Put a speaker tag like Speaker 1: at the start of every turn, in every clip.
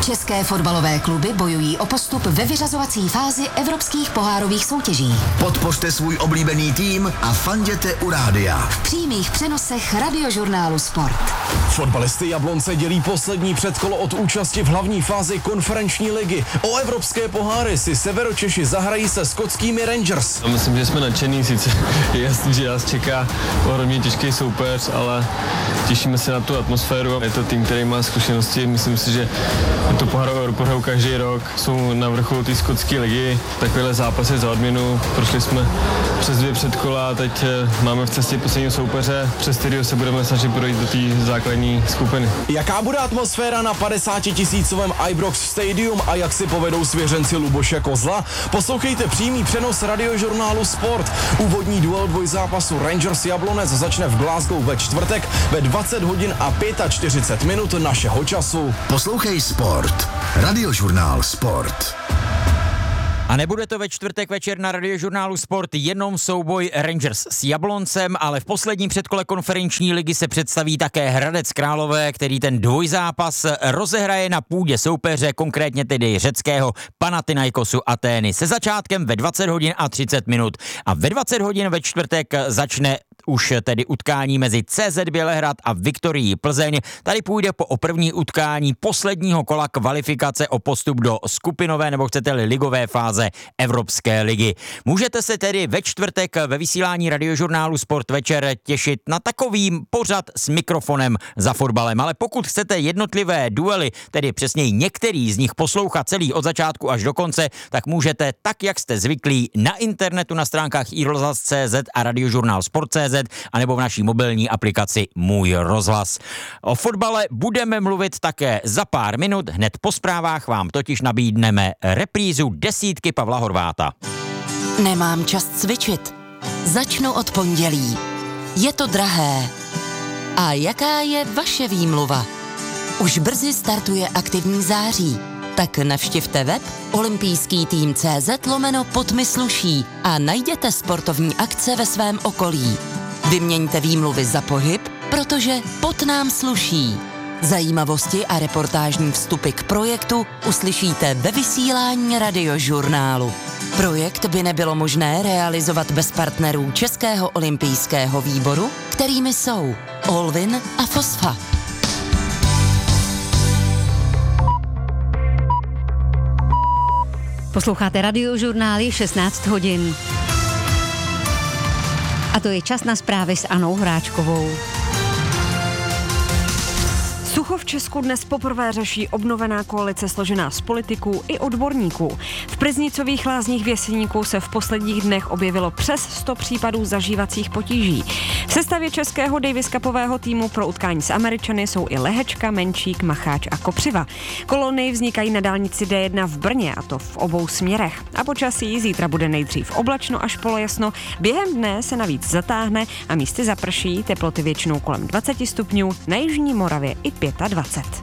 Speaker 1: České fotbalové kluby bojují o postup ve vyřazovací fázi evropských pohárových soutěží.
Speaker 2: Podpořte svůj oblíbený tým a fanděte u rádia.
Speaker 1: V přímých přenosech Radiožurnálu Sport.
Speaker 3: Fotbalisty Jablonce dělí poslední předkolo od účasti v hlavní fázi konferenční ligy. O evropské poháry si Severočeši zahrají se skotskými Rangers.
Speaker 4: Myslím, že jsme nadšení, sice je jasný, že nás čeká ohromně těžký soupeř, ale těšíme se na tu atmosféru. Je to tým, který má zkušenosti, myslím si, že to pohrajou každý rok. Jsou na vrcholu té skotské ligy, takovéhle zápasy za odměnu. Prošli jsme přes 2 předkola a teď máme v cestě posledního soupeře, přes kterého se budeme snažit projít do té základní skupiny.
Speaker 3: Jaká bude atmosféra na 50 000 Ibrox Stadium a jak si povedou svěřenci Luboše Kozla? Poslouchejte přímý přenos Radiožurnálu Sport. Úvodní duel dvojzápasu Rangers Jablonec začne v Glasgow ve čtvrtek ve 20 hodin a 45 minut našeho času.
Speaker 2: Poslouchej Sport. Radiožurnál Sport.
Speaker 5: A nebude to ve čtvrtek večer na Radiožurnálu Sport jenom souboj Rangers s Jabloncem, ale v posledním předkole konferenční ligy se představí také Hradec Králové, který ten dvojzápas rozehraje na půdě soupeře, konkrétně tedy řeckého Panathinaikosu Atény, se začátkem ve 20 hodin a 30 minut. A ve 20 hodin ve čtvrtek začne už tedy utkání mezi CZ Bělehrad a Viktorií Plzeň. Tady půjde o první utkání posledního kola kvalifikace o postup do skupinové nebo chcete-li ligové fáze Evropské ligy. Můžete se tedy ve čtvrtek ve vysílání Radiožurnálu Sport večer těšit na takový pořad s mikrofonem za fotbalem. Ale pokud chcete jednotlivé duely, tedy přesněji některý z nich poslouchat celý od začátku až do konce, tak můžete tak, jak jste zvyklí, na internetu na stránkách iRozhlas.cz a Radiožurnál Sport.cz anebo v naší mobilní aplikaci Můj rozhlas. O fotbale budeme mluvit také za pár minut. Hned po zprávách vám totiž nabídneme reprízu desítky Pavla Horváta.
Speaker 1: Nemám čas cvičit. Začnu od pondělí. Je to drahé. A jaká je vaše výmluva? Už brzy startuje aktivní září. Tak navštivte web olympijský tým CZ/pod mi sluší a najděte sportovní akce ve svém okolí. Vyměňte výmluvy za pohyb, protože pot nám sluší. Zajímavosti a reportážní vstupy k projektu uslyšíte ve vysílání Radiožurnálu. Projekt by nebylo možné realizovat bez partnerů Českého olympijského výboru, kterými jsou Olvin a Fosfa.
Speaker 6: Posloucháte Radiožurnály 16 hodin. A to je čas na zprávy s Anou Hráčkovou.
Speaker 7: Sucho v Česku dnes poprvé řeší obnovená koalice složená z politiků i odborníků. V Pryznicových lázních v Jeseníku se v posledních dnech objevilo přes 100 případů zažívacích potíží. V sestavě českého Davis Cupového týmu pro utkání s Američany jsou i Lehečka, Menčík, Macháč a Kopřiva. Kolony vznikají na dálnici D1 v Brně, a to v obou směrech. A počasí zítra bude nejdřív oblačno až polojasno, během dne se navíc zatáhne a místy zaprší, teploty většinou kolem 20 stupňů, na jižní Moravě i 25.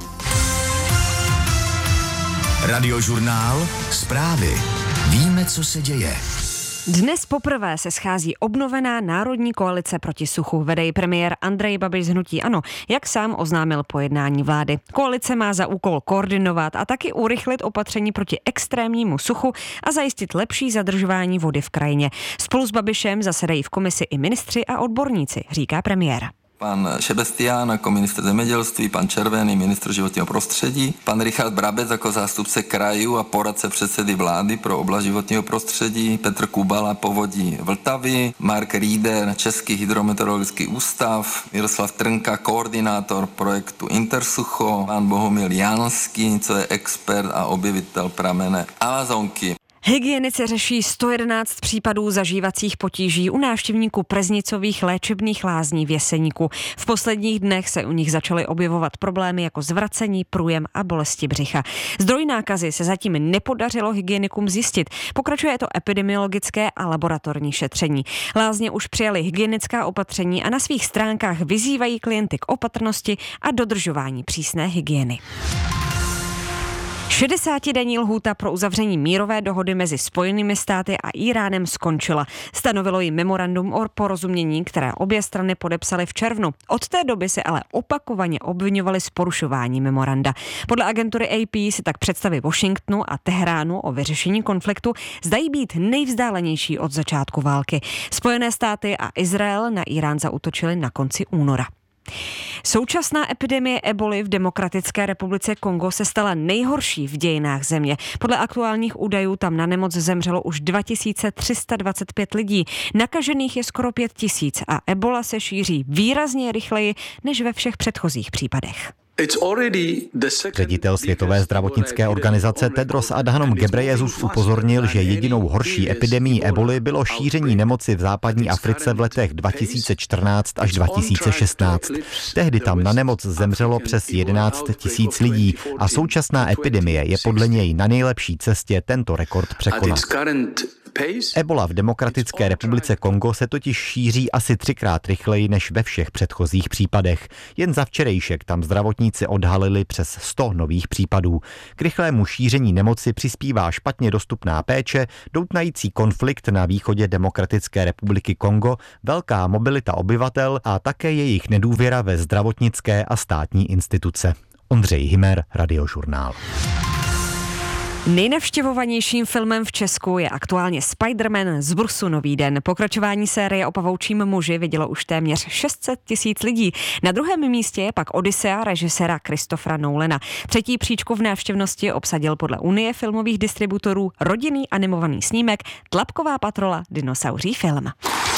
Speaker 2: Radiožurnál Zprávy. Víme, co se děje.
Speaker 7: Dnes poprvé se schází obnovená národní koalice proti suchu. Vede ji premiér Andrej Babiš z hnutí ANO, jak sám oznámil po jednání vlády. Koalice má za úkol koordinovat a taky urychlit opatření proti extrémnímu suchu a zajistit lepší zadržování vody v krajině. Spolu s Babišem zasedají v komisi i ministři a odborníci, říká premiér.
Speaker 8: Pan Šebestián jako ministr zemědělství, pan Červený ministr životního prostředí, pan Richard Brabec jako zástupce krajů a poradce předsedy vlády pro oblast životního prostředí, Petr Kubala povodí Vltavy, Mark Rieder Český hydrometeorologický ústav, Miroslav Trnka koordinátor projektu Intersucho, pan Bohumil Janský, co je expert a objevitel pramene Amazonky.
Speaker 7: Hygienici řeší 111 případů zažívacích potíží u návštěvníků Pryznicových léčebných lázní v Jeseníku. V posledních dnech se u nich začaly objevovat problémy jako zvracení, průjem a bolesti břicha. Zdroj nákazy se zatím nepodařilo hygienikům zjistit. Pokračuje to epidemiologické a laboratorní šetření. Lázně už přijaly hygienická opatření a na svých stránkách vyzývají klienty k opatrnosti a dodržování přísné hygieny. 60denní lhůta pro uzavření mírové dohody mezi Spojenými státy a Íránem skončila. Stanovilo ji memorandum o porozumění, které obě strany podepsaly v červnu. Od té doby se ale opakovaně obviňovaly z porušování memoranda. Podle agentury AP si tak představy Washingtonu a Teheránu o vyřešení konfliktu zdají být nejvzdálenější od začátku války. Spojené státy a Izrael na Írán zaútočili na konci února. Současná epidemie eboly v Demokratické republice Kongo se stala nejhorší v dějinách země. Podle aktuálních údajů tam na nemoc zemřelo už 2325 lidí. Nakažených je skoro 5000 a ebola se šíří výrazně rychleji než ve všech předchozích případech.
Speaker 9: Ředitel Světové zdravotnické organizace Tedros Adhanom Ghebreyesus upozornil, že jedinou horší epidemií eboly bylo šíření nemoci v západní Africe v letech 2014 až 2016. Tehdy tam na nemoc zemřelo přes 11 000 lidí a současná epidemie je podle něj na nejlepší cestě tento rekord překonat. Ebola v Demokratické republice Kongo se totiž šíří asi 3krát rychleji než ve všech předchozích případech. Jen za včerejšek tam zdravotníci odhalili přes 100 nových případů. K rychlému šíření nemoci přispívá špatně dostupná péče, doutnající konflikt na východě Demokratické republiky Kongo, velká mobilita obyvatel a také jejich nedůvěra ve zdravotnické a státní instituce. Ondřej Hymer, Radiožurnál.
Speaker 7: Nejnavštěvovanějším filmem v Česku je aktuálně Spider-Man z Brusu nový den. Pokračování série o pavoučím muži vidělo už téměř 600 000 lidí. Na druhém místě je pak Odyssea režiséra Christophera Nolana. Třetí příčku v návštěvnosti obsadil podle Unie filmových distributorů rodinný animovaný snímek Tlapková patrola dinosauří film.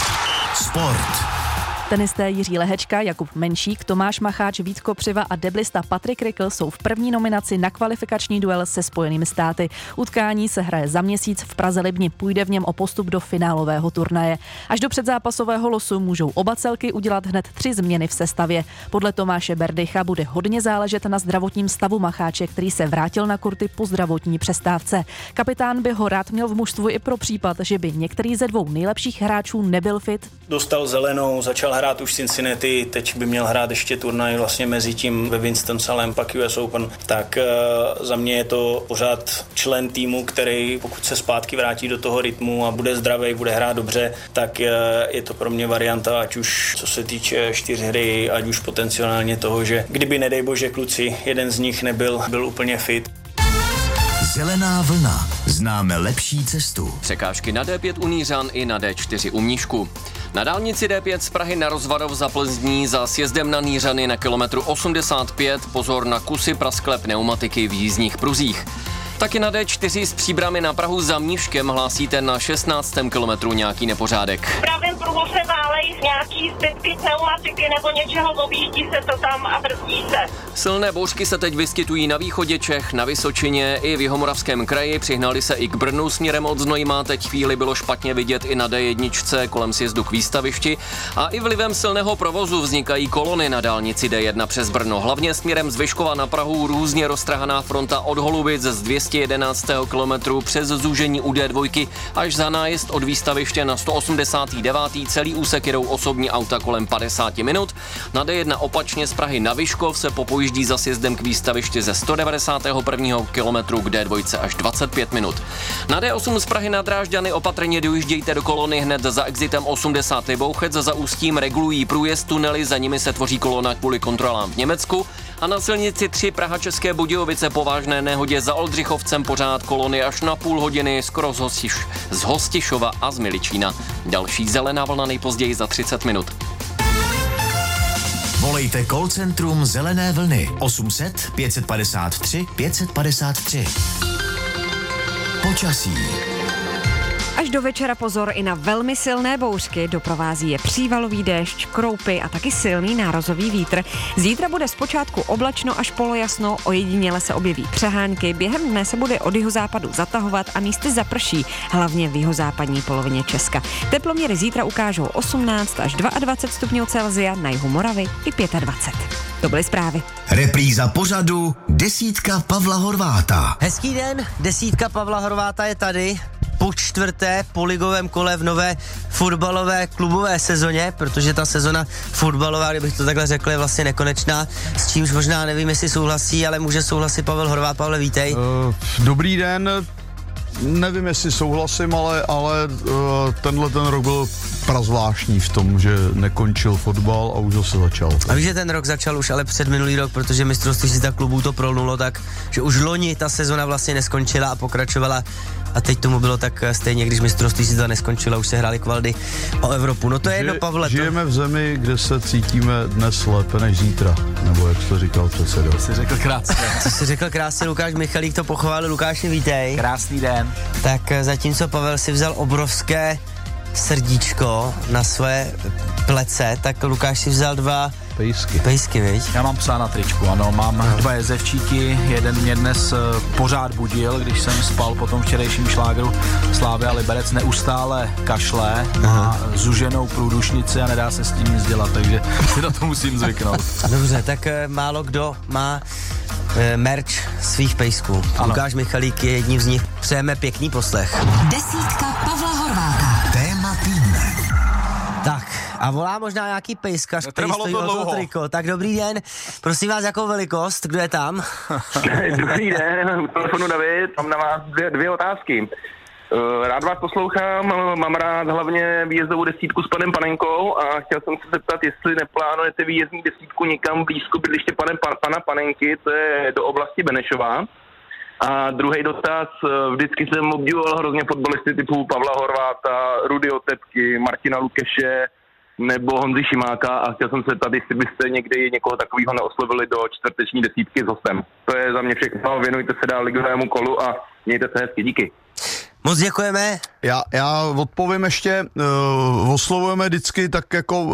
Speaker 2: Sport.
Speaker 10: Tenisté Jiří Lehečka, Jakub Menšík, Tomáš Macháč, Vít Kopřiva a deblista Patrik Rikl jsou v první nominaci na kvalifikační duel se Spojenými státy. Utkání se hraje za měsíc v Praze-Libni, půjde v něm o postup do finálového turnaje. Až do předzápasového losu můžou oba celky udělat hned 3 změny v sestavě. Podle Tomáše Berdycha bude hodně záležet na zdravotním stavu Macháče, který se vrátil na kurty po zdravotní přestávce. Kapitán by ho rád měl v mužstvu i pro případ, že by některý ze 2 nejlepších hráčů nebyl fit.
Speaker 11: Dostal zelenou, začal hrát už Cincinnati, teď by měl hrát ještě turnaj vlastně mezi tím ve Winston-Salem, pak US Open, tak za mě je to pořád člen týmu, který pokud se zpátky vrátí do toho rytmu a bude zdravý, bude hrát dobře, tak je to pro mě varianta, ať už co se týče 4hry, ať už potenciálně toho, že kdyby nedej bože kluci, jeden z nich nebyl úplně fit.
Speaker 2: Zelená vlna. Známe lepší cestu.
Speaker 12: Překážky na D5 u Nířan i na D4 u Mníšku. Na dálnici D5 z Prahy na Rozvadov za Plzní za sjezdem na Nířany na kilometru 85 pozor na kusy prasklé pneumatiky v jízdních pruzích. Taky na D4 z Příbramy na Prahu za Mníškem hlásíte na 16. kilometru nějaký nepořádek.
Speaker 13: V pravém pruhu se válejí nějaký zbytky pneumatiky nebo něčeho, objíždí se to tam a brzdí se.
Speaker 12: Silné bouřky se teď vyskytují na východě Čech, na Vysočině i v Jihomoravském kraji. Přihnali se i k Brnu směrem od Znojma, teď chvíli bylo špatně vidět i na D1 kolem sjezdu k Výstavišti a i vlivem silného provozu vznikají kolony na dálnici D1 přes Brno. Hlavně směrem z Vyškova na Prahu různě roztrhaná fronta od Holubic z 211. kilometru přes zúžení u D2 až za nájezd od Výstaviště na 189. Celý úsek jedou osobní auta kolem 50 minut. Na D1 opačně z Prahy na Vyškov se popojíždí za sjezdem k Výstavišti ze 191. kilometru k D2 až 25 minut. Na D8 z Prahy na Drážďany opatrně dojíždějte do kolony hned za exitem 80. Bouchec, za Ústím regulují průjezd tunely, za nimi se tvoří kolona kvůli kontrolám v Německu. A na silnici 3 Praha České Budějovice po vážné nehodě za Oldřichovcem pořád kolony až na půl hodiny skoro z Hostišova a z Miličína. Další zelená vlna nejpozději za 30 minut.
Speaker 2: Volejte call centrum Zelené vlny 800 553 553. Počasí.
Speaker 7: Až do večera pozor i na velmi silné bouřky, doprovází je přívalový déšť, kroupy a taky silný nárazový vítr. Zítra bude zpočátku oblačno až polojasno, ojediněle se objeví přehánky, během dne se bude od jihozápadu zatahovat a místy zaprší, hlavně v jihozápadní polovině Česka. Teploměry zítra ukážou 18 až 22 stupňů Celsia, na jihu Moravy i 25. To byly zprávy.
Speaker 2: Repríza pořadu Desítka Pavla Horváta.
Speaker 14: Hezký den, Desítka Pavla Horváta je tady. po čtvrté po ligovém kole v nové fotbalové klubové sezóně, protože ta sezona fotbalová, kdybych to takhle řekl, je vlastně nekonečná, s čímž možná nevím, jestli souhlasí, ale může souhlasit Pavel Horváth. Pavle, vítej.
Speaker 15: Dobrý den. Nevím, jestli souhlasím, ale tenhle ten rok byl prazvláštní v tom, že nekončil fotbal a už zase začal.
Speaker 14: A víš, že ten rok začal už ale před minulý rok, protože mistrovství světa klubů to prolnulo tak, že už loni ta sezona vlastně neskončila a pokračovala a teď tomu bylo tak stejně, když mistrovství světa neskončilo, už se hrály kvaldy o Evropu. No to je jedno, Pavle.
Speaker 15: Žijeme v zemi, kde se cítíme dnes lépe než zítra, nebo jak to říkal předseda.
Speaker 16: To jsi řekl krásně.
Speaker 14: To jsi řekl krásně, Lukáš Michalík to pochválil. Lukáši, vítej.
Speaker 16: Krásný den.
Speaker 14: Tak zatímco Pavel si vzal obrovské srdíčko na své plece, tak Lukáš si vzal 2 pejsky, viď?
Speaker 16: Já mám psa na tričku, ano, mám 2 jezevčíky, jeden mě dnes pořád budil, když jsem spal po tom včerejším šlágru Slavia Liberec, neustále kašle, má zuženou průdušnici a nedá se s tím nic dělat, takže si na to musím zvyknout.
Speaker 14: Dobře, tak málo kdo má merch svých pejsků. Ano. Lukáš Michalík je jedním z nich. Přejeme pěkný poslech.
Speaker 1: Desítka Pavla Horváta.
Speaker 2: Téma týdne.
Speaker 14: Tak, a volá možná nějaký pejskař, který stojí o to triko. Tak dobrý den, prosím vás, jakou velikost, kdo je tam?
Speaker 17: Dobrý den, u telefonu David, mám na vás dvě otázky. Rád vás poslouchám, mám rád hlavně výjezdovou desítku s panem Panenkou a chtěl jsem se zeptat, jestli neplánujete výjezdní desítku někam blízko bydliště pana Panenky, to je do oblasti Benešova. A druhý dotaz, vždycky jsem obdivoval hrozně fotbalisty typu Pavla Horváta, Rudy Otepky, Martina Lukeše nebo Honzy Šimáka a chtěl jsem se zeptat, jestli byste někdy někoho takového neoslovili do čtvrteční desítky s hostem. To je za mě všechno, věnujte se dál ligovému kolu a mějte se hezky, díky.
Speaker 14: Moc děkujeme.
Speaker 15: Já odpovím ještě, oslovujeme vždycky tak jako,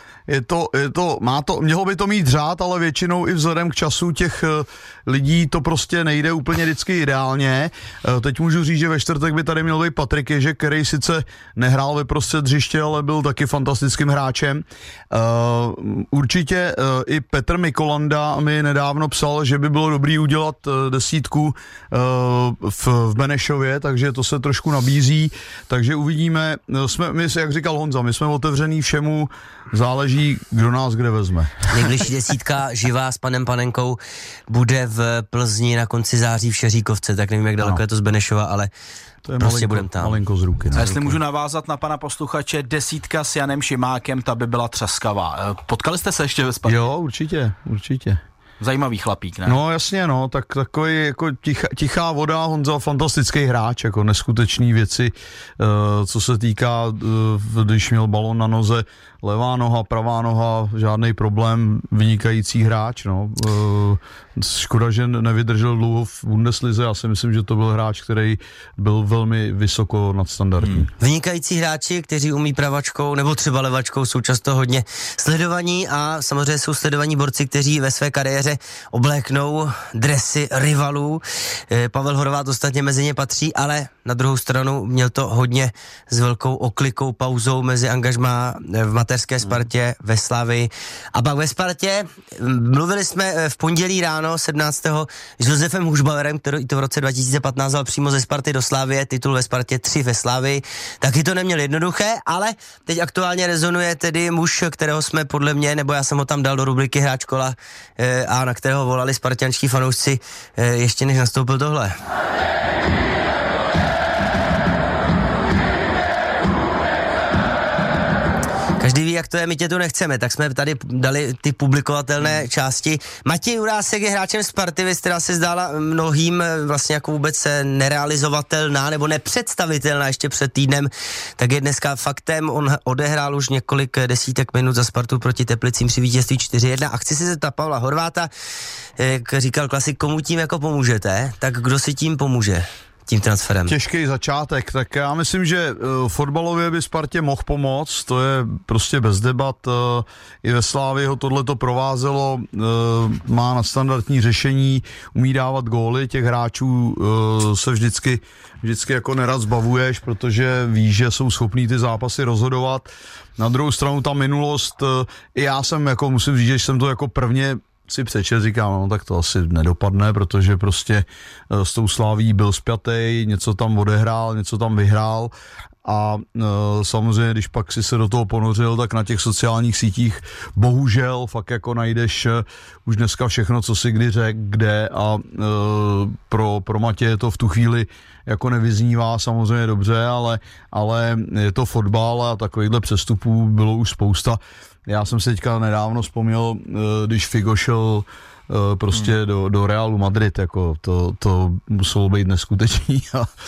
Speaker 15: mělo by to mít řád, ale většinou i vzhledem k času těch lidí to prostě nejde úplně vždycky ideálně. Teď můžu říct, že ve čtvrtek by tady měl být Patrik Ježek, který sice nehrál ve prostřed hřiště, ale byl taky fantastickým hráčem. Určitě i Petr Mikolanda mi nedávno psal, že by bylo dobrý udělat desítku v Benešově, takže to se trošku nabízí, takže uvidíme. My, jak říkal Honza, my jsme otevřený všemu, záleží, kdo nás kde vezme.
Speaker 14: Nejbližší desítka živá s panem Panenkou bude v Plzni na konci září v Šeříkovce, tak nevím, jak daleko je to z Benešova, ale to je prostě budem tam.
Speaker 15: Malinko z ruky.
Speaker 16: A jestli můžu navázat na pana posluchače, desítka s Janem Šimákem, ta by byla třaskavá. Potkali jste se ještě ve Spartě?
Speaker 15: Jo, určitě.
Speaker 16: Zajímavý chlapík, ne?
Speaker 15: No jasně, tak takový jako tichá voda, Honza, fantastický hráč, jako neskutečný věci, co se týká, když měl balon na noze, levá noha, pravá noha, žádný problém, vynikající hráč, no. Škoda, že nevydržel dlouho v Bundeslize, já si myslím, že to byl hráč, který byl velmi vysoko nadstandardní.
Speaker 14: Vynikající hráči, kteří umí pravačkou nebo třeba levačkou, jsou často hodně sledovaní a samozřejmě jsou sledovaní borci, kteří ve své kariéře obléknou dresy rivalů. Pavel Horváth ostatně mezi ně patří, ale na druhou stranu měl to hodně s velkou oklikou, pauzou mezi angažmá v mateřské Spartě, ve Slavii a pak ve Spartě. Mluvili jsme v pondělí ráno 17. s Josefem Hušbauerem, který to v roce 2015 dal přímo ze Sparty do Slavie, titul ve Spartě, 3 ve Slavii. Taky to neměl jednoduché, ale teď aktuálně rezonuje tedy muž, kterého jsme podle mě, nebo já jsem ho tam dal do rubriky Hráč kola a na kterého volali spartianští fanoušci ještě než nastoupil tohle. Každý ví, jak to je, my tě tu nechceme, tak jsme tady dali ty publikovatelné části. Matěj Jurásek je hráčem Sparty, která se zdála mnohým vlastně jako vůbec nerealizovatelná nebo nepředstavitelná ještě před týdnem, tak je dneska faktem, on odehrál už několik desítek minut za Spartu proti Teplicím při vítězství 4-1 a chci se zeptat Pavla Horváta, jak říkal klasik, komu tím jako pomůžete, tak kdo si tím pomůže? Tím transferem.
Speaker 15: Těžký začátek, tak já myslím, že fotbalově by Spartě mohl pomoct, to je prostě bez debat, i ve Slávii ho tohleto provázelo, má nadstandardní řešení, umí dávat góly, těch hráčů se vždycky jako nerad zbavuješ, protože víš, že jsou schopní ty zápasy rozhodovat. Na druhou stranu ta minulost, i já jsem jako musím říct, že jsem to jako prvně si přečet, říkám, no tak to asi nedopadne, protože prostě s tou Slaví byl spjatej, něco tam odehrál, něco tam vyhrál a samozřejmě, když pak si se do toho ponořil, tak na těch sociálních sítích bohužel fakt jako najdeš už dneska všechno, co si kdy řekl, kde a pro Matěje to v tu chvíli jako nevyznívá samozřejmě dobře, ale je to fotbal a takovýchhle přestupů bylo už spousta. Já jsem si teďka nedávno vzpomněl, když Figo šel prostě do Realu Madrid, jako to muselo být neskutečný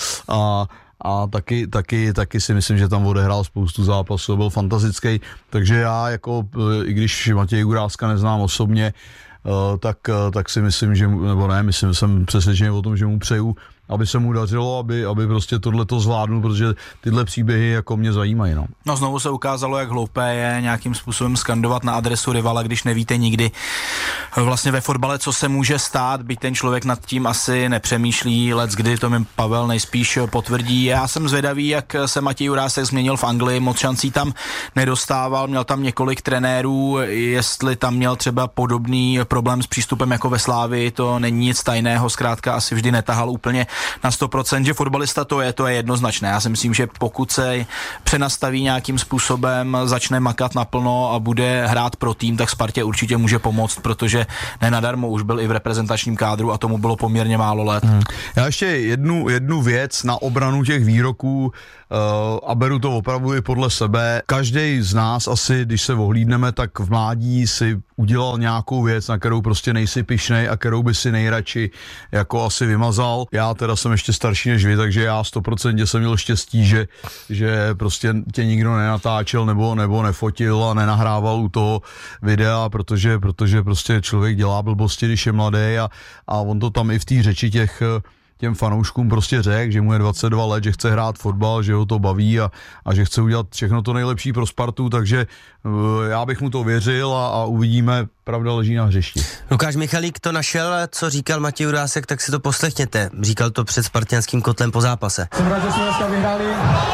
Speaker 15: a taky si myslím, že tam odehrál spoustu zápasů, byl fantastický, takže já jako, i když Matěj Juráska neznám osobně, tak si myslím, že, nebo ne, jsem přesvědčený o tom, že mu přeju, aby se mu dařilo, aby prostě tohleto zvládnul, protože tyhle příběhy jako mě zajímají.
Speaker 16: No znovu se ukázalo, jak hloupé je nějakým způsobem skandovat na adresu rivala, když nevíte nikdy vlastně ve fotbale, co se může stát, byť ten člověk nad tím asi nepřemýšlí, leckdy, to mi Pavel nejspíš potvrdí. Já jsem zvědavý, jak se Matěj Jurásek změnil v Anglii, moc šancí tam nedostával, měl tam několik trenérů, jestli tam měl třeba podobný problém s přístupem jako ve Slávii, to není nic tajného, zkrátka asi vždy netahal úplně na 100%, že fotbalista to je jednoznačné. Já si myslím, že pokud se přenastaví nějakým způsobem, začne makat naplno a bude hrát pro tým, tak Spartě určitě může pomoct, protože nenadarmo už byl i v reprezentačním kádru a tomu bylo poměrně málo let.
Speaker 15: Já ještě jednu věc na obranu těch výroků a beru to opravdu i podle sebe. Každý z nás asi, když se ohlídneme, tak v mládí si udělal nějakou věc, na kterou prostě nejsi pyšnej a kterou by si nejradši jako asi vymazal. Já teda jsem ještě starší než vy, takže já 100% jsem měl štěstí, že prostě tě nikdo nenatáčel nebo nefotil a nenahrával u toho videa, protože prostě člověk dělá blbosti, když je mladý a on to tam i v té řeči těm fanouškům prostě řekl, že mu je 22 let, že chce hrát fotbal, že ho to baví a že chce udělat všechno to nejlepší pro Spartu, takže já bych mu to věřil a uvidíme, pravda leží na hřišti.
Speaker 14: Lukáš Michalík to našel, co říkal Matěj Jurásek, tak si to poslechněte. Říkal to před spartianským kotlem po zápase.
Speaker 18: Jsem rád, že jsme dneska vyhráli.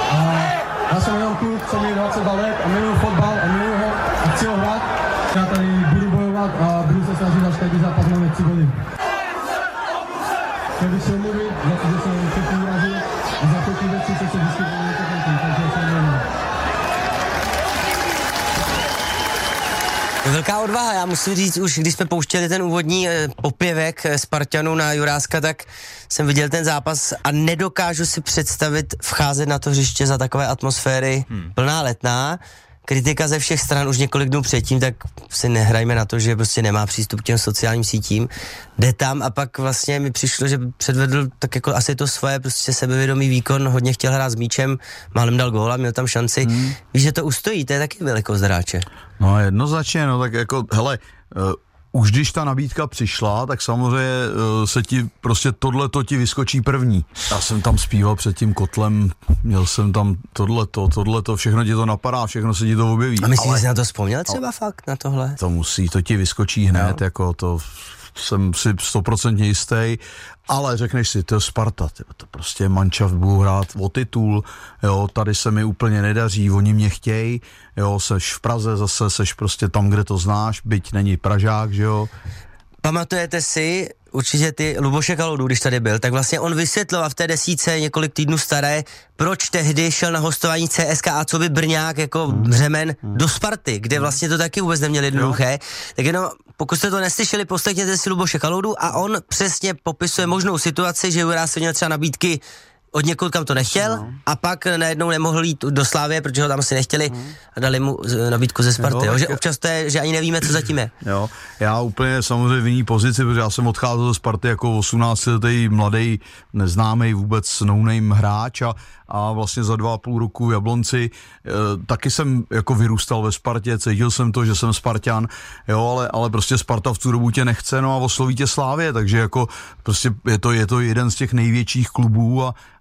Speaker 18: Já jsem jenom kluk, jsem měl 22 let a miluju fotbal a miluju ho a chci ho hrát. Já tady budu bojovat a budu se snažit, až každý zápas máme 3 body. Chtěl bych se omluvit za to, že jsem všechny urazil a za všechny věci, co se vyskytují, takže se omluvím.
Speaker 14: Velká odvaha, já musím říct, už když jsme pouštěli ten úvodní popěvek Spartanů na Juráska, tak jsem viděl ten zápas a nedokážu si představit vcházet na to hřiště za takové atmosféry plná Letná. Kritika ze všech stran už několik dnů předtím, tak si nehrajme na to, že prostě nemá přístup k těm sociálním sítím. Jde tam a pak vlastně mi přišlo, že předvedl tak jako asi to svoje prostě sebevědomý výkon, hodně chtěl hrát s míčem, málem dal góla, měl tam šanci. Víš, že to ustojí, to je taky velikost hráče.
Speaker 15: No jednoznačně, no tak jako, hele, už když ta nabídka přišla, tak samozřejmě se ti prostě tohleto ti vyskočí první. Já jsem tam zpíval před tím kotlem, měl jsem tam tohleto, všechno ti to napadá, všechno se ti to objeví.
Speaker 14: A myslíš, že jsi na to vzpomněl třeba fakt, na tohle?
Speaker 15: To ti vyskočí hned, jako to jsem si 100% jistý, ale řekneš si, to je Sparta, to prostě mančaft budu hrát o titul, jo, tady se mi úplně nedaří, oni mě chtějí, jo, seš v Praze zase, seš prostě tam, kde to znáš, byť není Pražák, že jo.
Speaker 14: Pamatujete si, určitě ty Luboše Kaloudu, když tady byl, tak vlastně on vysvětloval v té desíce několik týdnů staré, proč tehdy šel na hostování CSKA a co by Brňák jako Břemen do Sparty, kde vlastně to taky vůbec neměl jednoduché. Tak jenom, pokud jste to neslyšeli, poslechněte si Luboše Kaloudu a on přesně popisuje možnou situaci, že Jurásek měl třeba nabídky od někud, kam to nechtěl a pak najednou nemohl jít do Slávie, protože ho tam asi nechtěli a dali mu nabídku ze Sparty, jo, že občas to je, že ani nevíme, co zatím je.
Speaker 15: Jo, já úplně samozřejmě v jiný pozici, protože já jsem odcházel ze Sparty jako 18letý mladý, neznámý vůbec no-name hráč a vlastně za 2,5 roku v Jablonci taky jsem jako vyrůstal ve Spartě, cítil jsem to, že jsem Spartan, jo, ale prostě Sparta v tu dobu tě nechce, no a osloví tě Slávě, takže jako prostě je to jeden z těch největších klubů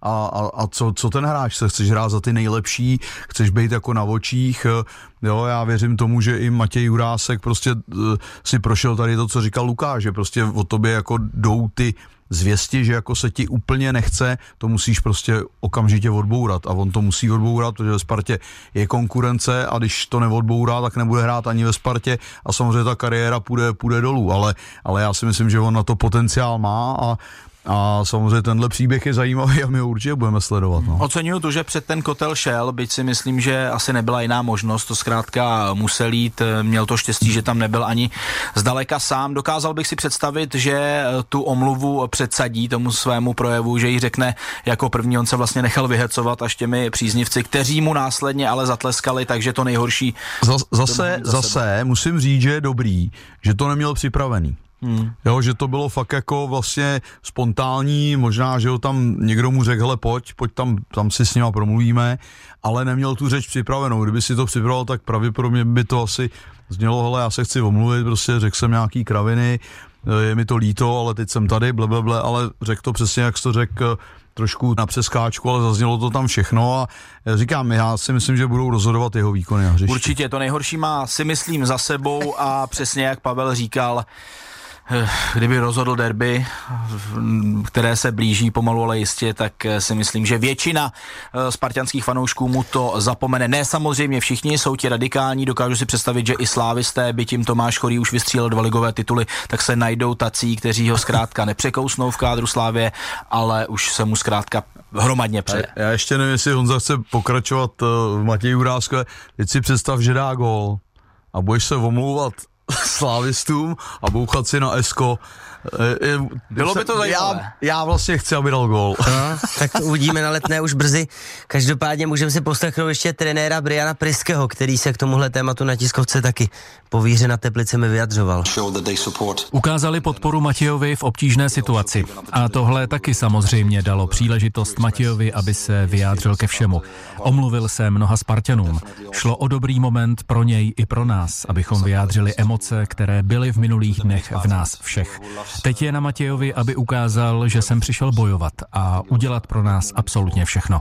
Speaker 15: a co ten hráč, se chceš hrát za ty nejlepší, chceš být jako na očích, jo, já věřím tomu, že i Matěj Jurásek prostě si prošel tady to, co říkal Lukáš, že prostě o tobě jako jdou ty zvěsti, že jako se ti úplně nechce, to musíš prostě okamžitě odbourat a on to musí odbourat, protože ve Spartě je konkurence a když to neodbourá, tak nebude hrát ani ve Spartě a samozřejmě ta kariéra půjde dolů, ale já si myslím, že on na to potenciál má a samozřejmě tenhle příběh je zajímavý a my ho určitě budeme sledovat. No.
Speaker 16: Oceňuju to, že před ten kotel šel, byť si myslím, že asi nebyla jiná možnost, to zkrátka musel jít, měl to štěstí, že tam nebyl ani zdaleka sám. Dokázal bych si představit, že tu omluvu předsadí tomu svému projevu, že ji řekne jako první, on se vlastně nechal vyhecovat až těmi příznivci, kteří mu následně ale zatleskali, takže to nejhorší.
Speaker 15: Zase musím říct, že je dobrý, že to neměl připravený. Jo, že to bylo fakt jako vlastně spontánní, možná, že ho tam někdo mu řekl, hele pojď tam si s nima promluvíme, ale neměl tu řeč připravenou. Kdyby si to připravil, tak pravděpodobně by to asi znělo, hele, já se chci omluvit, prostě řekl jsem nějaký kraviny, je mi to líto, ale teď jsem tady, blablabla, ale řekl to přesně, jak jsi to řekl, trošku na přeskáčku, ale zaznělo to tam všechno a říkám, já si myslím, že budou rozhodovat jeho výkony na hřišti.
Speaker 16: Určitě, to nejhorší má, si myslím, za sebou a přesně jak Pavel říkal, kdyby rozhodl derby, které se blíží pomalu, ale jistě, tak si myslím, že většina spartanských fanoušků mu to zapomene. Ne samozřejmě všichni, jsou ti radikální, dokážu si představit, že i slávisté, byť jim Tomáš Chorý už vystřílel 2 ligové tituly, tak se najdou tací, kteří ho zkrátka nepřekousnou v kádru Slavie, ale už se mu zkrátka hromadně přeje.
Speaker 15: Já ještě nevím, jestli Honza chce pokračovat v Matěji Juráskové. Teď si představ, že dá gól a budeš se omlouvat slávistům a bouchat si na Esko.
Speaker 16: Bylo by to zajímavé.
Speaker 15: Já vlastně chci, aby dal gól.
Speaker 14: No, tak to uvidíme na Letné už brzy. Každopádně můžeme si poslechnout ještě trenéra Briana Priského, který se k tomuhle tématu na tiskovce taky po výhře na Teplicemi vyjadřoval.
Speaker 19: Ukázali podporu Matějovi v obtížné situaci. A tohle taky samozřejmě dalo příležitost Matějovi, aby se vyjádřil ke všemu. Omluvil se mnoha Spartanům. Šlo o dobrý moment pro něj i pro nás, abychom vyjádřili emoce, které byly v minulých dnech v nás všech. Teď je na Matějovi, aby ukázal, že jsem přišel bojovat a udělat pro nás absolutně všechno.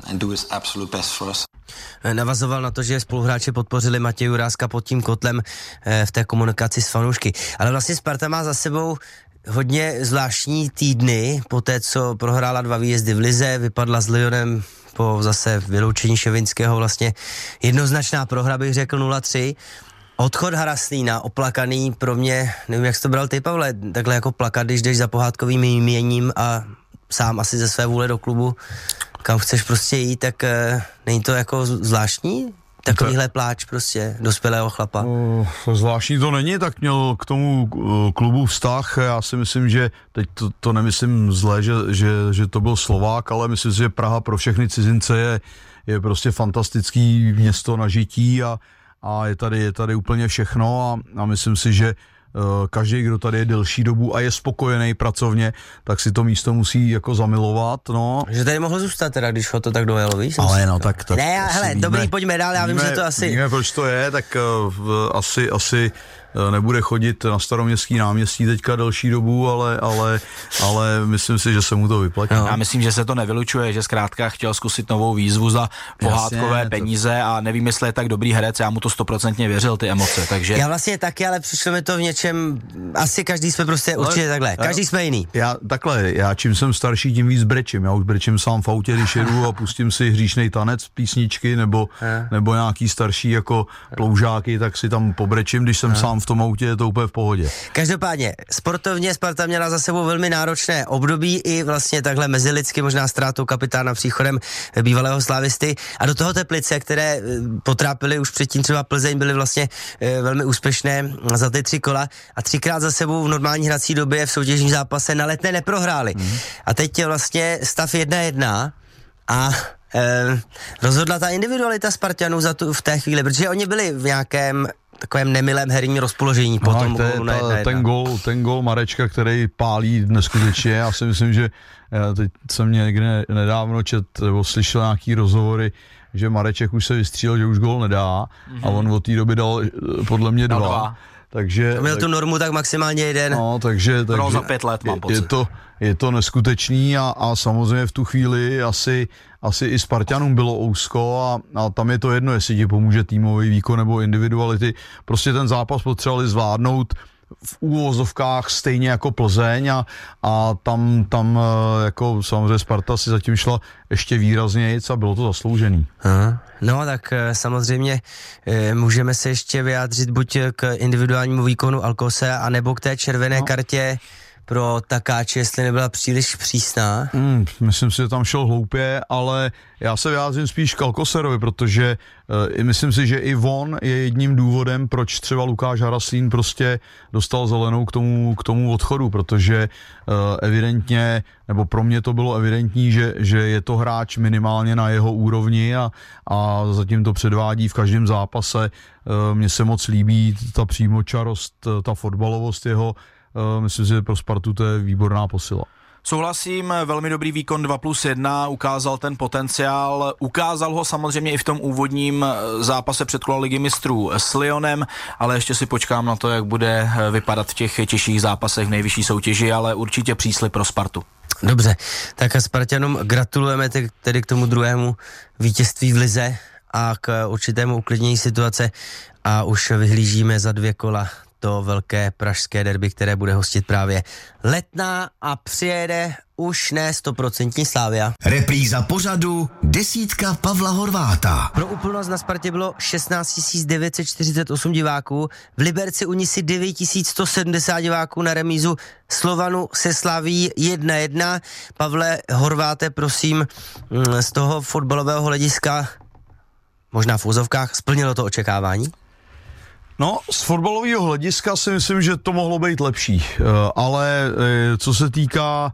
Speaker 14: Navazoval na to, že spoluhráči podpořili Matěje Juráska pod tím kotlem v té komunikaci s fanoušky. Ale vlastně Sparta má za sebou hodně zvláštní týdny, po té, co prohrála 2 výjezdy v lize, vypadla s Lyonem po zase vyloučení Ševinského, vlastně jednoznačná prohra, bych řekl 0-3. Odchod Haraslína, oplakaný pro mě, nevím, jak jsi to bral ty, Pavle, takhle jako plakat, když jdeš za pohádkovým jměním a sám asi ze své vůle do klubu, kam chceš prostě jít, tak není to jako zvláštní? Takovýhle pláč prostě dospělého chlapa.
Speaker 15: Zvláštní to není, tak měl k tomu klubu vztah. Já si myslím, že teď to nemyslím zle, že to byl Slovák, ale myslím si, že Praha pro všechny cizince je prostě fantastický město na žití a je tady úplně všechno a myslím si, že každý, kdo tady je delší dobu a je spokojený pracovně, tak si to místo musí jako zamilovat, no.
Speaker 14: Že tady mohl zůstat teda, když ho to tak dojelo, víš?
Speaker 15: Ale no, tak
Speaker 14: ne, hele,
Speaker 15: víme,
Speaker 14: dobrý, pojďme dál, já vím, že to asi...
Speaker 15: Víme, proč to je, tak asi nebude chodit na Staroměstský náměstí teďka delší dobu, ale myslím si, že se mu to vyplatí.
Speaker 16: No. Já myslím, že se to nevylučuje, že zkrátka chtěl zkusit novou výzvu za pohádkové peníze a nevím, jestli je tak dobrý herec, já mu to 100% věřil, ty emoce, takže...
Speaker 14: Já vlastně taky, ale přišlo mi to v něčem, asi každý jsme prostě určitě takhle, každý jsme jiný.
Speaker 15: Já čím jsem starší, tím víc brečím, já už brečím sám v autě, když jedu a pustím si hříšnej tanec, písničky nebo nějaký starší jako ploužáky, tak si tam pobrečím, když jsem sám v tom autě, je to úplně v pohodě.
Speaker 14: Každopádně, sportovně Sparta měla za sebou velmi náročné období i vlastně takhle mezilidsky, možná ztrátou kapitána příchodem bývalého slávisty a do toho Teplice, které potrápily už předtím třeba Plzeň, byly vlastně velmi úspěšné za ty 3 kola a 3krát za sebou v normální hrací době v soutěžním zápase na Letné neprohráli. A teď je vlastně stav 1-1 a rozhodla ta individualita Spartanů v té chvíli, protože oni byli v nějakém takovém nemilém herním rozpoložení po tom gólu na 1-1.
Speaker 15: Ten gól Marečka, který pálí neskutečně, já si myslím, že teď jsem někde nedávno nebo slyšel nějaký rozhovory, že Mareček už se vystřílel, že už gól nedá a on od té doby dal podle mě 2. Takže...
Speaker 14: Měl tu normu tak maximálně 1.
Speaker 15: No, takže
Speaker 16: za 5 let mám pocit.
Speaker 15: Je to neskutečný a samozřejmě v tu chvíli asi i Spartanům bylo úzko a tam je to jedno, jestli ti pomůže týmový výkon nebo individuality. Prostě ten zápas potřebovali zvládnout v úvozovkách stejně jako Plzeň a tam jako samozřejmě Sparta si zatím šla ještě výraznějc a bylo to zasloužený.
Speaker 14: No tak samozřejmě můžeme se ještě vyjádřit buď k individuálnímu výkonu Alcose, anebo k té červené kartě pro Takáče, jestli nebyla příliš přísná.
Speaker 15: Myslím si, že tam šel hloupě, ale já se vyjádřím spíš k Alcoserovi, protože myslím si, že i on je jedním důvodem, proč třeba Lukáš Haraslín prostě dostal zelenou k tomu odchodu, protože evidentně, nebo pro mě to bylo evidentní, že je to hráč minimálně na jeho úrovni a zatím to předvádí v každém zápase. Mně se moc líbí ta přímočarost, ta fotbalovost jeho. Myslím si, že pro Spartu to je výborná posila.
Speaker 16: Souhlasím, velmi dobrý výkon 2+1, ukázal ten potenciál, ukázal ho samozřejmě i v tom úvodním zápase předkola Ligy mistrů s Lyonem, ale ještě si počkám na to, jak bude vypadat v těch těžších zápasech v nejvyšší soutěži, ale určitě příslib pro Spartu.
Speaker 14: Dobře, tak a Spartanům gratulujeme tedy k tomu druhému vítězství v lize a k určitému uklidnění situace a už vyhlížíme za 2 kola to velké pražské derby, které bude hostit právě Letná a přijede už ne 100% Slavia.
Speaker 2: Repríza pořadu 10 Pavla Horváta.
Speaker 14: Pro úplnost na Spartě bylo 16 948 diváků, v Liberci u ní si 9 170 diváků na remízu Slovanu se Slaví 1-1. Pavle Horváte, prosím, z toho fotbalového hlediska, možná v úzovkách, splnilo to očekávání?
Speaker 15: No, z fotbalového hlediska si myslím, že to mohlo být lepší, ale co se týká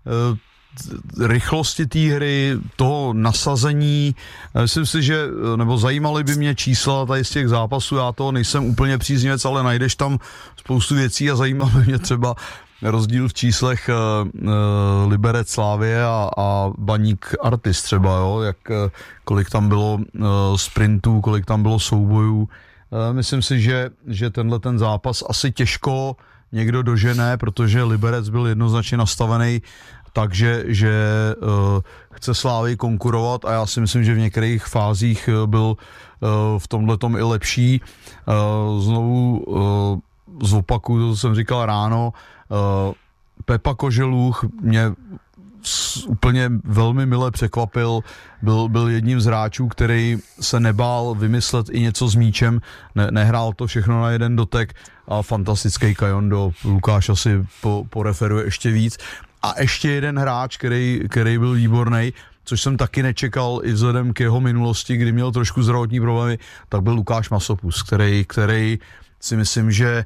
Speaker 15: rychlosti té hry, toho nasazení, myslím si, že, nebo zajímaly by mě čísla tady z těch zápasů, já to nejsem úplně příznivec, ale najdeš tam spoustu věcí a zajímalo by mě třeba rozdíl v číslech Liberec Slávie a Baník Artis třeba, jo, kolik tam bylo sprintů, kolik tam bylo soubojů. Myslím si, že tenhle ten zápas asi těžko někdo dožene, protože Liberec byl jednoznačně nastavený takže chce Slávii konkurovat a já si myslím, že v některých fázích byl v tomhletom i lepší. Znovu zopakuju to, co jsem říkal ráno, Pepa Koželuch mě úplně velmi mile překvapil, byl jedním z hráčů, který se nebál vymyslet i něco s míčem, nehrál to všechno na jeden dotek a fantastický Kajondo, Lukáš asi poreferuje ještě víc. A ještě jeden hráč, který byl výborný, což jsem taky nečekal i vzhledem k jeho minulosti, kdy měl trošku zdravotní problémy, tak byl Lukáš Masopus, který si myslím, že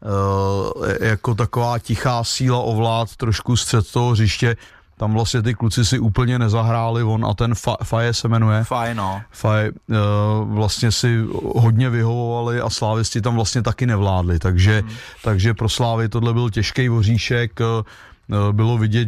Speaker 15: jako taková tichá síla ovlád trošku střed toho hřiště. Tam vlastně ty kluci si úplně nezahráli, on a ten Faje se jmenuje. Faje vlastně si hodně vyhovovali a slávisti tam vlastně taky nevládli, takže pro Slávy tohle byl těžký voříšek, bylo vidět,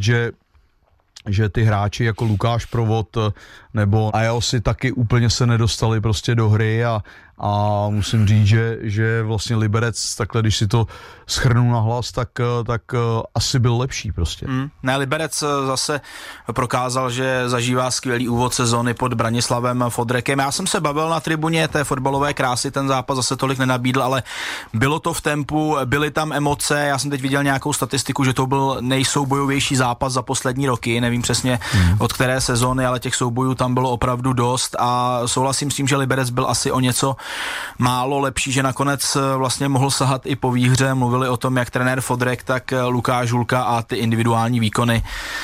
Speaker 15: že ty hráči jako Lukáš Provod nebo Ajosi taky úplně se nedostali prostě do hry a musím říct, že vlastně Liberec, takhle když si to shrnu na hlas, tak asi byl lepší prostě.
Speaker 16: Ne, Liberec zase prokázal, že zažívá skvělý úvod sezony pod Branislavem Fodrekem. Já jsem se bavil na tribuně té fotbalové krásy, ten zápas zase tolik nenabídl, ale bylo to v tempu, byly tam emoce, já jsem teď viděl nějakou statistiku, že to byl nejsoubojovější zápas za poslední roky, nevím přesně od které sezony, ale těch soubojů tam bylo opravdu dost a souhlasím s tím, že Liberec byl asi o něco málo lepší, že nakonec vlastně mohl sahat i po výhře. Mluvili o tom, jak trenér Fodrek, tak Lukáš Hulka a ty individuální výkony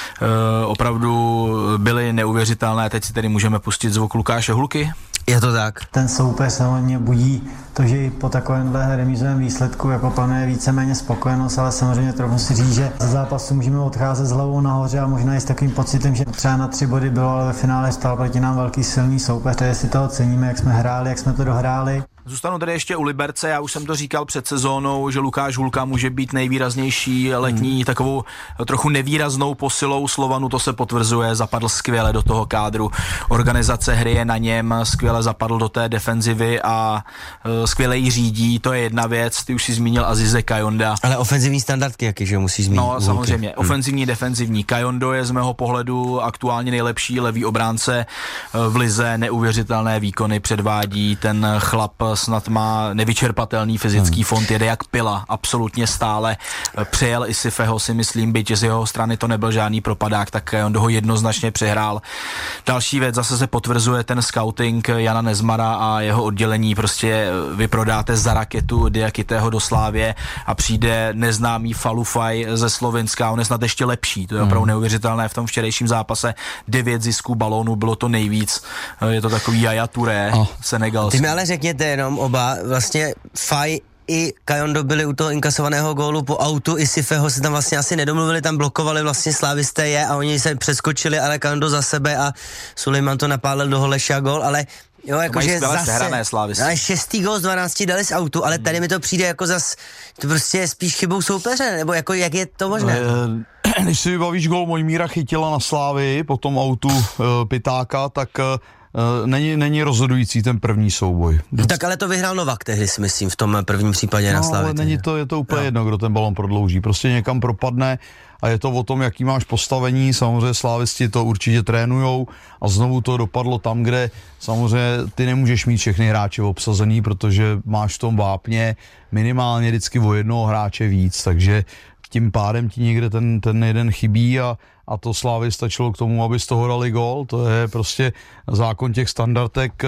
Speaker 16: opravdu byly neuvěřitelné. Teď si tedy můžeme pustit zvuk Lukáše Hulky.
Speaker 14: Je to tak.
Speaker 20: Ten soupeř samozřejmě budí to, že i po takovémhle remízovém výsledku jako panuje víceméně spokojenost, ale samozřejmě trochu si říct, že ze zápasu můžeme odcházet s hlavou nahoře a možná i s takovým pocitem, že třeba na 3 body bylo, ale ve finále stál proti nám velký silný soupeř, takže si toho ceníme, jak jsme hráli, jak jsme to dohráli.
Speaker 16: Zůstanu tady ještě u Liberce, já už jsem to říkal před sezónou, že Lukáš Hulka může být nejvýraznější letní takovou trochu nevýraznou posilou Slovanu, to se potvrzuje, zapadl skvěle do toho kádru, organizace hry je na něm, skvěle zapadl do té defenzivy a skvěle ji řídí, to je jedna věc, ty už si zmínil Azize Kajonda.
Speaker 14: Ale ofenzivní standardky jaký, že musíš zmínit?
Speaker 16: No samozřejmě, ofenzivní, defenzivní. Kajondo je z mého pohledu aktuálně nejlepší levý obránce v lize, neuvěřitelné výkony předvádí ten chlap snad má nevyčerpatelný fyzický fond, jede jak pila, absolutně stále. Přejel i Sifeho, si myslím, byť z jeho strany to nebyl žádný propadák, tak on ho jednoznačně přehrál. Další věc, zase se potvrzuje ten scouting Jana Nezmara a jeho oddělení, prostě vy prodáte za raketu Diakitého do Slávie a přijde neznámý Falufaj ze Slovinska, on je snad ještě lepší, to je opravdu neuvěřitelné v tom včerejším zápase, 9 zisků balónu, bylo to nejvíc, je to takový Yaya Touré, senegalský.
Speaker 14: Ty mi ale řekněte jenom oba, vlastně Faj i Kajondo byli u toho inkasovaného gólu po autu, i Sifeho se tam vlastně asi nedomluvili, tam blokovali vlastně slávisté je a oni se přeskočili, ale Kajondo za sebe a Sulejman to napálil do Holeša gól, ale jo, jakože zase, ale 6. gól z 12 dali z autu, ale tady mi to přijde jako zas, to prostě je spíš chybou soupeře, nebo jako jak je to možné?
Speaker 15: Když si vybavíš gól Mojmíra Chytila na Slávii po tom autu Pitáka, tak není rozhodující ten první souboj.
Speaker 14: No, tak ale to vyhrál Novak tehdy, si myslím, v tom prvním případě na Slávii.
Speaker 15: Ale není to, je to úplně jedno, kdo ten balon prodlouží. Prostě někam propadne a je to o tom, jaký máš postavení. Samozřejmě slávisti to určitě trénujou a znovu to dopadlo tam, kde samozřejmě ty nemůžeš mít všechny hráče obsazený, protože máš v tom vápně minimálně vždycky o jednoho hráče víc, takže tím pádem ti někde ten jeden chybí a to Slávy stačilo k tomu, aby z toho dali gól. To je prostě zákon těch standardek.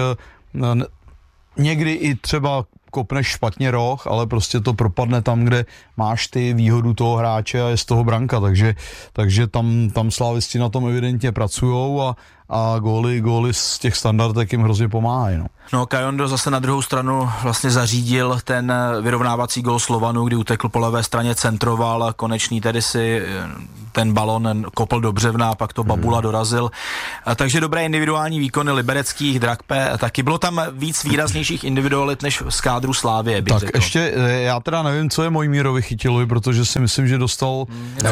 Speaker 15: Někdy i třeba kopneš špatně roh, ale prostě to propadne tam, kde máš ty výhodu toho hráče a je z toho branka, takže tam slávisti na tom evidentně pracujou a góly z těch standardek jim hrozně pomáhají.
Speaker 16: No, Kajondo zase na druhou stranu vlastně zařídil ten vyrovnávací gól Slovanu, kdy utekl po levé straně, centroval, Konečný tedy si ten balon kopl do břevna, pak to Babula dorazil. Takže dobré individuální výkony libereckých, Drakpe, taky bylo tam víc výraznějších individualit než z kádru Slávie, bych řekl.
Speaker 15: Ještě, já teda nevím, co je Mojmírovi Chytilovi, protože si myslím, že dostal,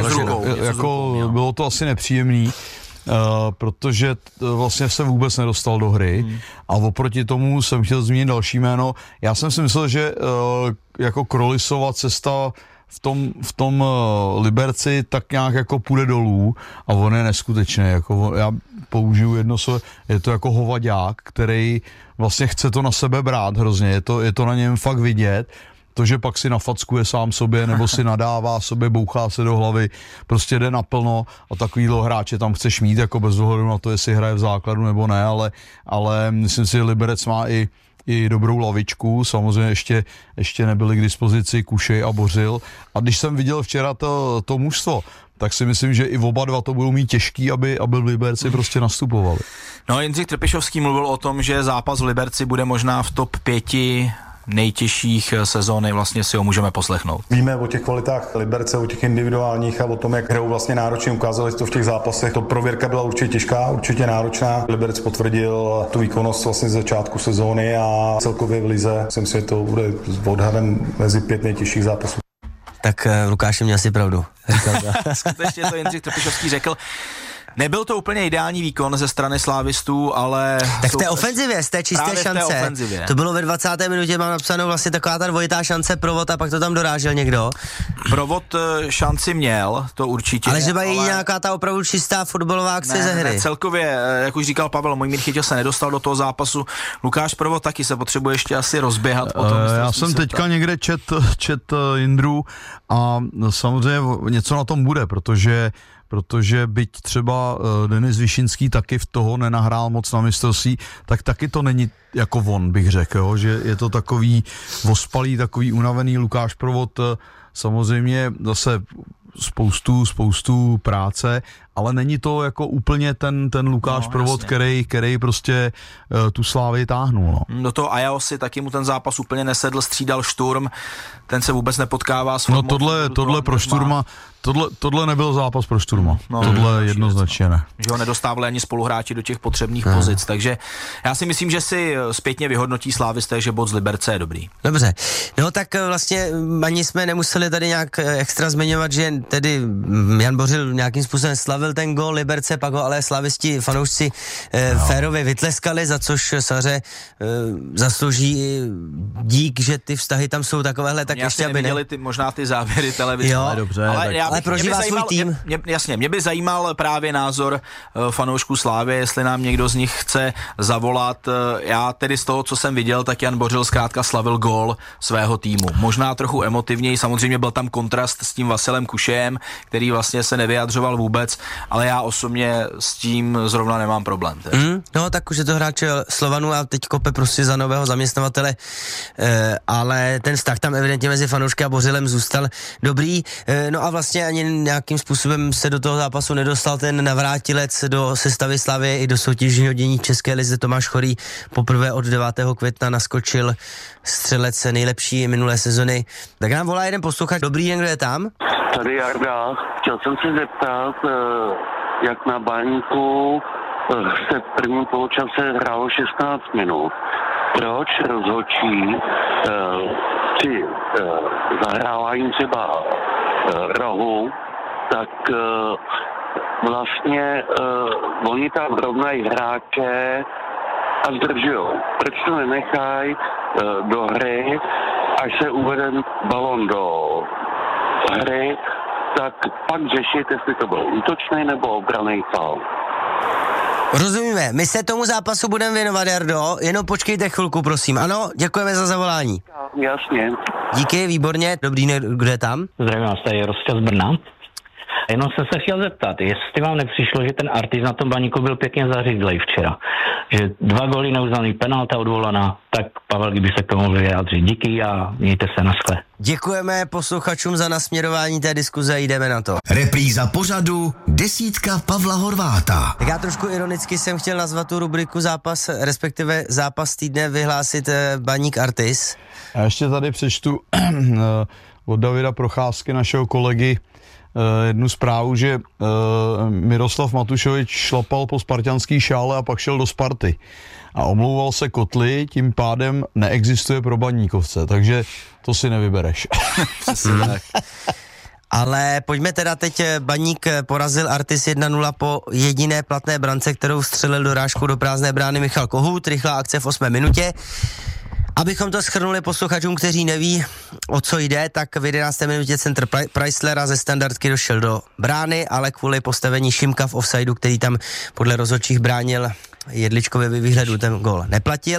Speaker 15: bylo to asi nepříjemný. Protože vlastně se vůbec nedostal do hry a oproti tomu jsem chtěl zmínit další jméno. Já jsem si myslel, že jako Krolisova cesta v tom Liberci tak nějak jako půjde dolů a on je neskutečný. Jako já použiju jedno slovo, je to jako hovaďák, který vlastně chce to na sebe brát hrozně, je to na něm fakt vidět. To, že pak si nafackuje sám sobě, nebo si nadává sobě, bouchá se do hlavy, prostě jde naplno a takovýhle hráče tam chceš mít, jako bez ohledu na to, jestli hraje v základu nebo ne, ale myslím si, že Liberec má i dobrou lavičku, samozřejmě ještě nebyli k dispozici Kušej a Bořil. A když jsem viděl včera to mužstvo, tak si myslím, že i oba dva to budou mít těžký, aby v Liberci prostě nastupovali.
Speaker 16: No, Jindřich Trpišovský mluvil o tom, že zápas v Liberci bude možná v top 5 nejtěžších sezóny, vlastně si ho můžeme poslechnout.
Speaker 21: Víme o těch kvalitách Liberce, o těch individuálních a o tom, jak hrajou vlastně náročně, ukázali to v těch zápasech. To prověrka byla určitě těžká, určitě náročná. Liberec potvrdil tu výkonnost vlastně z začátku sezóny a celkově v lize, myslím si, že to bude odhadem mezi 5 nejtěžších zápasů.
Speaker 14: Tak Lukáš měl asi pravdu.
Speaker 16: Skutečně to Jindřich Trpišovský řekl. Nebyl to úplně ideální výkon ze strany slávistů, ale...
Speaker 14: Tak v té ofenzivě, z té čisté šance, to bylo ve 20. minutě, mám napsanou vlastně taková ta dvojitá šance, Provod a pak to tam dorážel někdo.
Speaker 16: Provod šanci měl, to určitě.
Speaker 14: Ale že mají nějaká ta opravdu čistá fotbalová akce ze hry.
Speaker 16: Ne, celkově, jak už říkal Pavel, Mojmír Chytil se nedostal do toho zápasu, Lukáš Provod taky se potřebuje ještě asi rozběhat.
Speaker 15: Já jsem teďka někde čet Jindru a samozřejmě něco na tom bude, protože byť třeba Denis Višinský taky v toho nenahrál moc na mistrovství, tak taky to není jako on, bych řekl, jo? Že je to takový ospalý, takový unavený Lukáš Provod, samozřejmě zase spoustu práce, ale není to jako úplně ten Lukáš Provod, který prostě tu Slávii táhnul. No.
Speaker 16: Do toho Ajaosi taky mu ten zápas úplně nesedl, střídal Šturm, ten se vůbec nepotkává s formou.
Speaker 15: No tohle pro Šturma, tohle nebyl zápas pro Šturma. Tohle jednoznačně ne.
Speaker 16: Že ho nedostávali ani spoluhráči do těch potřebných pozic, takže já si myslím, že si zpětně vyhodnotí slávisté, že bod z Liberce je dobrý.
Speaker 14: Dobře, no tak vlastně ani jsme nemuseli tady nějak extra zmiňovat, že tedy Jan Bořil nějakým způsobem slavil ten gól Liberce, pak ho ale slavisti, fanoušci férově vytleskali, za což Saře zaslouží dík, že ty vztahy tam jsou takovéhle, tak ještě aby
Speaker 16: neviděli možná ty záběry televize.
Speaker 14: Jo,
Speaker 16: ale dobře. Ale
Speaker 14: Ale prožívá svůj tým.
Speaker 16: Mě by zajímal právě názor fanoušků Slávy, jestli nám někdo z nich chce zavolat. Já tedy z toho, co jsem viděl, tak Jan Bořil zkrátka slavil gól svého týmu. Možná trochu emotivněji, samozřejmě byl tam kontrast s tím Vasilem Kušejem, který vlastně se nevyjadřoval vůbec, ale já osobně s tím zrovna nemám problém.
Speaker 14: No tak už je to hráč Slovanu a teď kope prostě za nového zaměstnavatele, ale ten vztah tam evidentně mezi fanoušky a Bořilem zůstal dobrý. No a vlastně ani nějakým způsobem se do toho zápasu nedostal ten navrátilec do sestavy Slavie i do soutěžního dění České lize Tomáš Chorý. Poprvé od 9. května naskočil střelec nejlepší minulé sezony. Tak nám volá jeden posluchač. Dobrý den, kdo je tam?
Speaker 4: Tady Jarda. Chtěl jsem se zeptat, jak na Baníku se v prvním poločase hrálo 16 minut. Proč rozhodčí při zahrávání třeba rohu, tak vlastně oni tam rovnají hráče a zdržujou. Proč to nenechají do hry, až se uvede balon do hry, tak pak řešit, jestli to byl útočný nebo obranný faul.
Speaker 14: Rozumíme, my se tomu zápasu budeme věnovat, Jardo, jenom počkejte chvilku, prosím. Ano, děkujeme za zavolání.
Speaker 4: Jasně.
Speaker 14: Díky, výborně. Dobrý den, kdo je tam?
Speaker 22: Zdravím vás, tady je Rosťa z Brna. Jenom jsem se chtěl zeptat, jestli vám nepřišlo, že ten Artis na tom Baníku byl pěkně zařídlej včera. Že 2 góly neuznaný, penalta odvolaná, tak Pavel, kdyby se k tomu vyjádřit. Díky a mějte se, naschle.
Speaker 14: Děkujeme posluchačům za nasměrování té diskuze, jdeme na to.
Speaker 2: Repríza pořadu Desítka Pavla Horváta.
Speaker 14: Tak já trošku ironicky jsem chtěl nazvat tu rubriku zápas, respektive zápas týdne vyhlásit Baník Artis.
Speaker 15: Já ještě tady přečtu od Davida Procházky, našeho kolegy, jednu zprávu, že Miroslav Matušovič šlapal po spartanský šále a pak šel do Sparty. A omlouval se Kotli, tím pádem neexistuje pro Baníkovce, takže to si nevybereš.
Speaker 14: Ale pojďme teda teď, Baník porazil Artis 1-0 po jediné platné brance, kterou střelil dorážkou do prázdné brány Michal Kohut, rychlá akce v 8. minutě. Abychom to shrnuli posluchačům, kteří neví, o co jde, tak v 11. minutě centr Preislera ze standardky došel do brány, ale kvůli postavení Šimka v offsideu, který tam podle rozhodčích bránil Jedličkovi výhledu, ten gól neplatil.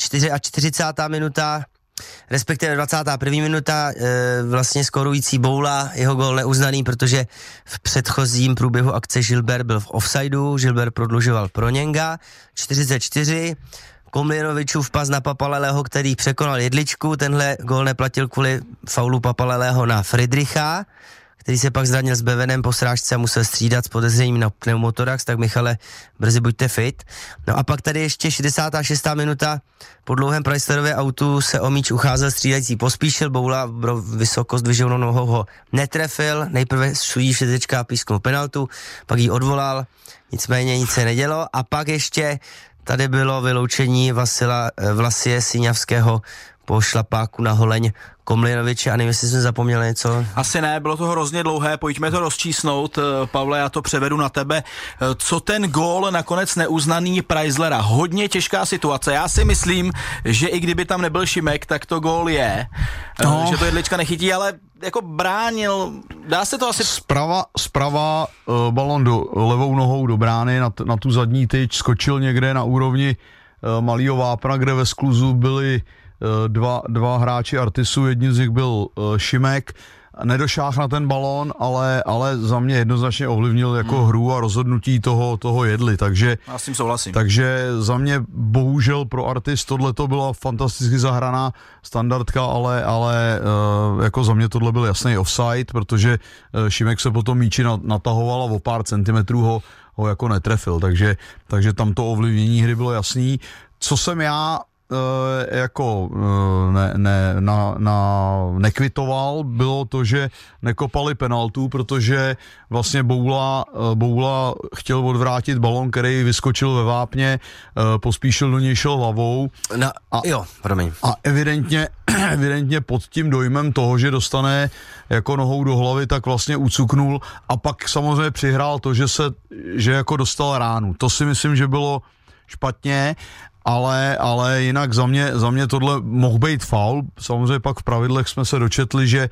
Speaker 14: 44. minuta, respektive 21. minuta, vlastně skorující Boula, jeho gól neuznaný, protože v předchozím průběhu akce Žilber byl v offsideu, Žilber prodlužoval pro Něnga. 44. Komlinovičův pas na Papaleleho, který překonal Jedličku, tenhle gól neplatil kvůli faulu Papaleleho na Friedricha, který se pak zranil s bevenem po srážce a musel střídat s podezřením na pneumotorax, tak Michale, brzy buďte fit. No a pak tady ještě 66. minuta, po dlouhém Preislerově autu se o míč ucházel střídající Pospíšil, Boula vysoko zdviženou nohou ho netrefil, nejprve šudí všetečka a písknul penaltu, pak ji odvolal, nicméně nic se nedělo a pak ještě tady bylo vyloučení Vlasie Syňavského po šlapáku na holeň Komlinoviče a nevím, jestli jsme zapomněli něco.
Speaker 16: Asi ne, bylo to hrozně dlouhé, pojďme to rozčísnout. Pavle, já to převedu na tebe. Co ten gól nakonec neuznaný Preislera? Hodně těžká situace. Já si myslím, že i kdyby tam nebyl Šimek, tak to gól je. No. Že to Jedlička nechytí, ale jako bránil, dá se to asi...
Speaker 15: Zprava balon levou nohou do brány na tu zadní tyč, skočil někde na úrovni malýho vápna, kde ve skluzu byli dva hráči Artisu, jedním z nich byl Šimek, nedošáhl na ten balón, ale za mě jednoznačně ovlivnil jako hru a rozhodnutí toho Jedli, takže...
Speaker 16: Já s tím souhlasím.
Speaker 15: Takže za mě bohužel pro Artis tohleto byla fantasticky zahraná standardka, ale jako za mě tohle byl jasný offside, protože Šimek se potom míči natahoval a o pár centimetrů ho jako netrefil, takže tam to ovlivnění hry bylo jasný. Co jsem já jako nekvitoval, bylo to, že nekopali penaltu, protože vlastně Boula chtěl odvrátit balon, který vyskočil ve vápně, Pospíšil do něj šel hlavou. A evidentně pod tím dojmem toho, že dostane jako nohou do hlavy, tak vlastně ucuknul a pak samozřejmě přihrál to, že jako dostal ránu. To si myslím, že bylo špatně. ale jinak za mě tohle mohl být faul. Samozřejmě pak v pravidlech jsme se dočetli, že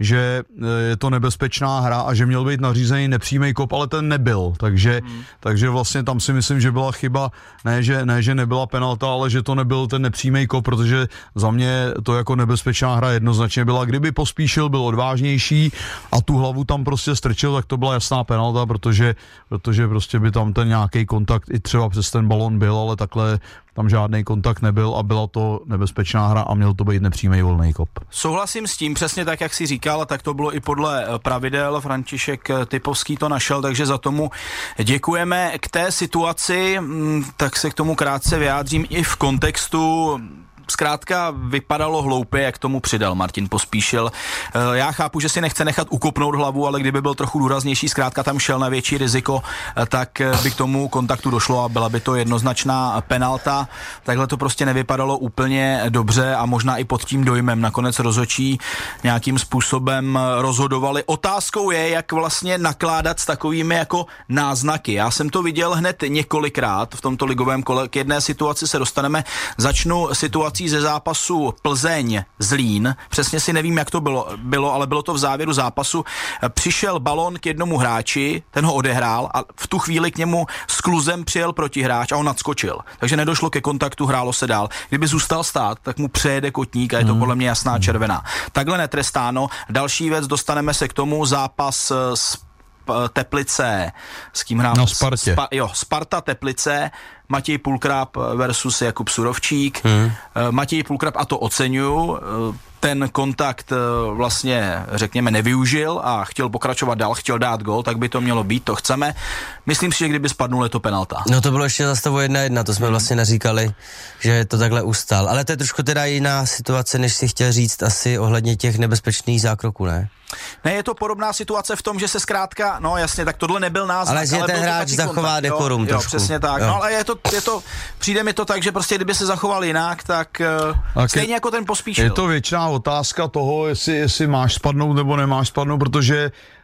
Speaker 15: je to nebezpečná hra a že měl být nařízený nepřímý kop, ale ten nebyl, takže vlastně tam si myslím, že byla chyba, ne, že nebyla penalta, ale že to nebyl ten nepřímý kop, protože za mě to jako nebezpečná hra jednoznačně byla. Kdyby Pospíšil, byl odvážnější a tu hlavu tam prostě strčil, tak to byla jasná penalta, protože prostě by tam ten nějaký kontakt i třeba přes ten balon byl, ale takhle tam žádný kontakt nebyl a byla to nebezpečná hra a měl to být nepřímý volný kop.
Speaker 16: Souhlasím s tím, přesně tak, jak jsi říkal, a tak to bylo i podle pravidel. František Typovský to našel, takže za tomu děkujeme. K té situaci, tak se k tomu krátce vyjádřím i v kontextu. Zkrátka vypadalo hloupě, jak tomu přidal Martin Pospíšil. Já chápu, že si nechce nechat ukopnout hlavu, ale kdyby byl trochu důraznější, zkrátka tam šel na větší riziko, tak by k tomu kontaktu došlo a byla by to jednoznačná penalta. Takhle to prostě nevypadalo úplně dobře a možná i pod tím dojmem. Nakonec rozhodčí nějakým způsobem rozhodovali. Otázkou je, jak vlastně nakládat s takovými jako náznaky. Já jsem to viděl hned několikrát v tomto ligovém kole. K jedné situaci se dostaneme. Začnu situací ze zápasu Plzeň-Zlín. Přesně si nevím, jak to bylo, ale bylo to v závěru zápasu. Přišel balon k jednomu hráči, ten ho odehrál a v tu chvíli k němu s kluzem přijel protihráč a on nadskočil. Takže nedošlo ke kontaktu, hrálo se dál. Kdyby zůstal stát, tak mu přejede kotník a je to podle mě jasná červená. Takhle netrestáno. Další věc, dostaneme se k tomu, zápas s Teplice, s kým hrál?
Speaker 15: Na Spartě.
Speaker 16: Sparta Teplice, Matěj Pulkrab versus Jakub Surovčík. Matěj Pulkrab, a to oceňuju, ten kontakt vlastně, řekněme, nevyužil a chtěl pokračovat dál, chtěl dát gól, tak by to mělo být, to chceme. Myslím si, že kdyby spadnul, je to penalta.
Speaker 14: No to bylo ještě za stavu 1-1, to jsme vlastně neříkali, že to takhle ustál. Ale to je trošku teda jiná situace, než si chtěl říct asi ohledně těch nebezpečných zákroků, ne?
Speaker 16: Ne, je to podobná situace v tom, že se zkrátka, no jasně, tak tohle nebyl náznak.
Speaker 14: Ale že ten hráč zachová dekorum trošku.
Speaker 16: Jo, přesně tak. Jo. No ale je to, přijde mi to tak, že prostě kdyby se zachoval jinak, tak stejně jako ten Pospíšil.
Speaker 15: Je to věčná otázka toho, jestli máš spadnout nebo nemáš spadnout, protože